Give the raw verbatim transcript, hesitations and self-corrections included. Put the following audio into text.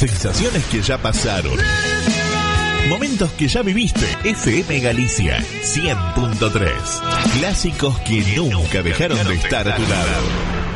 Sensaciones que ya pasaron. Momentos que ya viviste. F M Galicia cien punto tres. Clásicos que nunca dejaron de estar a tu lado.